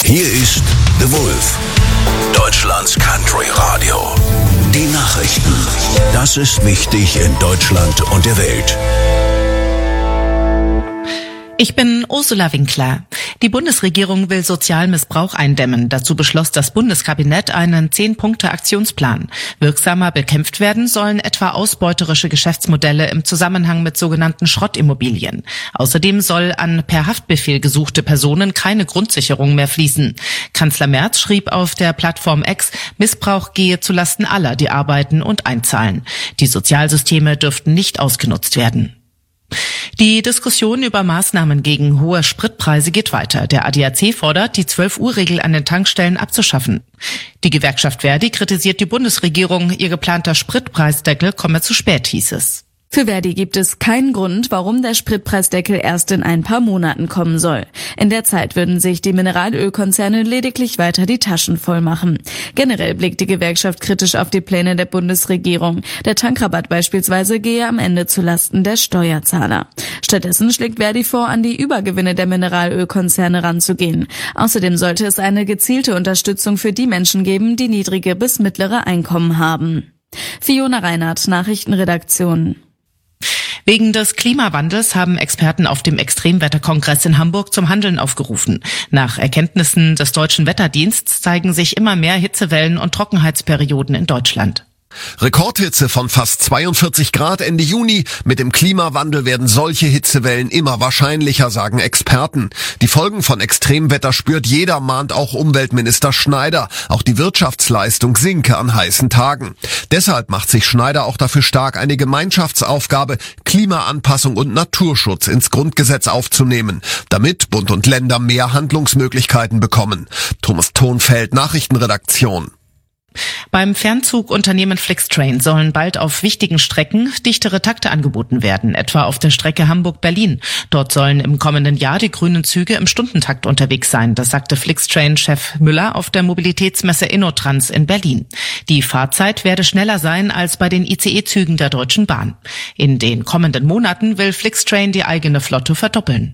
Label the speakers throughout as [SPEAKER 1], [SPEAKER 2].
[SPEAKER 1] Hier ist The Wolf, Deutschlands Country Radio. Die Nachrichten. Das ist wichtig in Deutschland und der Welt.
[SPEAKER 2] Ich bin Ursula Winkler. Die Bundesregierung will Sozialmissbrauch eindämmen. Dazu beschloss das Bundeskabinett einen 10-Punkte-Aktionsplan. Wirksamer bekämpft werden sollen etwa ausbeuterische Geschäftsmodelle im Zusammenhang mit sogenannten Schrottimmobilien. Außerdem soll an per Haftbefehl gesuchte Personen keine Grundsicherung mehr fließen. Kanzler Merz schrieb auf der Plattform X, Missbrauch gehe zulasten aller, die arbeiten und einzahlen. Die Sozialsysteme dürften nicht ausgenutzt werden. Die Diskussion über Maßnahmen gegen hohe Spritpreise geht weiter. Der ADAC fordert, die 12-Uhr-Regel an den Tankstellen abzuschaffen. Die Gewerkschaft Verdi kritisiert die Bundesregierung. Ihr geplanter Spritpreisdeckel komme zu spät, hieß es.
[SPEAKER 3] Für Verdi gibt es keinen Grund, warum der Spritpreisdeckel erst in ein paar Monaten kommen soll. In der Zeit würden sich die Mineralölkonzerne lediglich weiter die Taschen voll machen. Generell blickt die Gewerkschaft kritisch auf die Pläne der Bundesregierung. Der Tankrabatt beispielsweise gehe am Ende zulasten der Steuerzahler. Stattdessen schlägt Verdi vor, an die Übergewinne der Mineralölkonzerne ranzugehen. Außerdem sollte es eine gezielte Unterstützung für die Menschen geben, die niedrige bis mittlere Einkommen haben. Fiona Reinhardt, Nachrichtenredaktion.
[SPEAKER 2] Wegen des Klimawandels haben Experten auf dem Extremwetterkongress in Hamburg zum Handeln aufgerufen. Nach Erkenntnissen des Deutschen Wetterdienstes zeigen sich immer mehr Hitzewellen und Trockenheitsperioden in Deutschland.
[SPEAKER 4] Rekordhitze von fast 42 Grad Ende Juni. Mit dem Klimawandel werden solche Hitzewellen immer wahrscheinlicher, sagen Experten. Die Folgen von Extremwetter spürt jeder, mahnt auch Umweltminister Schneider. Auch die Wirtschaftsleistung sinke an heißen Tagen. Deshalb macht sich Schneider auch dafür stark, eine Gemeinschaftsaufgabe, Klimaanpassung und Naturschutz ins Grundgesetz aufzunehmen, damit Bund und Länder mehr Handlungsmöglichkeiten bekommen. Thomas Thonfeld, Nachrichtenredaktion.
[SPEAKER 2] Beim Fernzugunternehmen Flixtrain sollen bald auf wichtigen Strecken dichtere Takte angeboten werden, etwa auf der Strecke Hamburg-Berlin. Dort sollen im kommenden Jahr die grünen Züge im Stundentakt unterwegs sein. Das sagte Flixtrain-Chef Müller auf der Mobilitätsmesse InnoTrans in Berlin. Die Fahrzeit werde schneller sein als bei den ICE-Zügen der Deutschen Bahn. In den kommenden Monaten will Flixtrain die eigene Flotte verdoppeln.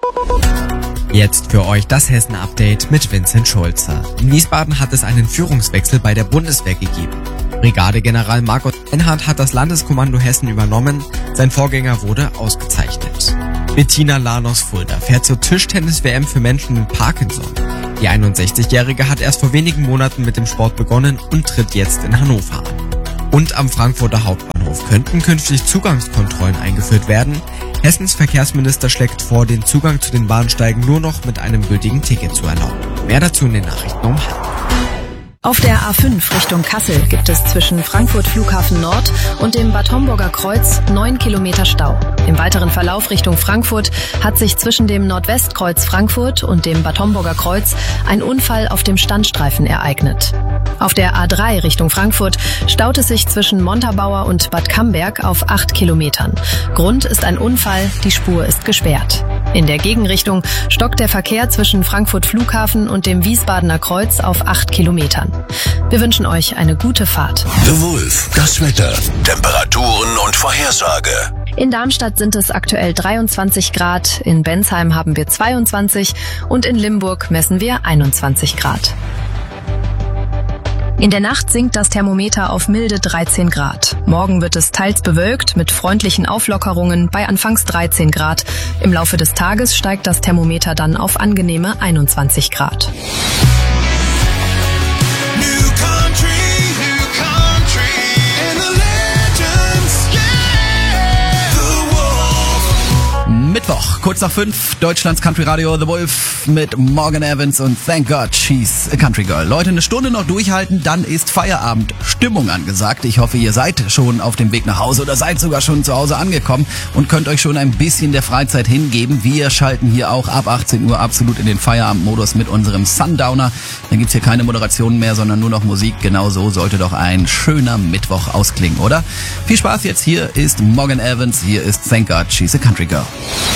[SPEAKER 5] Jetzt für euch das Hessen-Update mit Vincent Schulze. In Wiesbaden hat es einen Führungswechsel bei der Bundeswehr gegeben. Brigadegeneral Margot Reinhardt hat das Landeskommando Hessen übernommen. Sein Vorgänger wurde ausgezeichnet. Bettina Lanos-Fulda fährt zur Tischtennis-WM für Menschen mit Parkinson. Die 61-Jährige hat erst vor wenigen Monaten mit dem Sport begonnen und tritt jetzt in Hannover an. Und am Frankfurter Hauptbahnhof könnten künftig Zugangskontrollen eingeführt werden. Hessens Verkehrsminister schlägt vor, den Zugang zu den Bahnsteigen nur noch mit einem gültigen Ticket zu erlauben. Mehr dazu in den Nachrichten um 12:30.
[SPEAKER 6] Auf der A5 Richtung Kassel gibt es zwischen Frankfurt Flughafen Nord und dem Bad Homburger Kreuz 9 Kilometer Stau. Im weiteren Verlauf Richtung Frankfurt hat sich zwischen dem Nordwestkreuz Frankfurt und dem Bad Homburger Kreuz ein Unfall auf dem Standstreifen ereignet. Auf der A3 Richtung Frankfurt staut es sich zwischen Montabaur und Bad Camberg auf 8 Kilometern. Grund ist ein Unfall, die Spur ist gesperrt. In der Gegenrichtung stockt der Verkehr zwischen Frankfurt Flughafen und dem Wiesbadener Kreuz auf 8 Kilometern. Wir wünschen euch eine gute Fahrt.
[SPEAKER 1] The Wolf, das Wetter, Temperaturen und Vorhersage.
[SPEAKER 6] In Darmstadt sind es aktuell 23 Grad, in Bensheim haben wir 22 und in Limburg messen wir 21 Grad. In der Nacht sinkt das Thermometer auf milde 13 Grad. Morgen wird es teils bewölkt mit freundlichen Auflockerungen bei anfangs 13 Grad. Im Laufe des Tages steigt das Thermometer dann auf angenehme 21 Grad.
[SPEAKER 7] Mittwoch, kurz nach 5, Deutschlands Country Radio The Wolf mit Morgan Evans und Thank God She's a Country Girl. Leute, eine Stunde noch durchhalten, dann ist Feierabend. Stimmung angesagt. Ich hoffe, ihr seid schon auf dem Weg nach Hause oder seid sogar schon zu Hause angekommen und könnt euch schon ein bisschen der Freizeit hingeben. Wir schalten hier auch ab 18 Uhr absolut in den Feierabendmodus mit unserem Sundowner. Dann gibt's hier keine Moderationen mehr, sondern nur noch Musik. Genau so sollte doch ein schöner Mittwoch ausklingen, oder? Viel Spaß jetzt. Hier ist Morgan Evans, hier ist Thank God She's a Country Girl.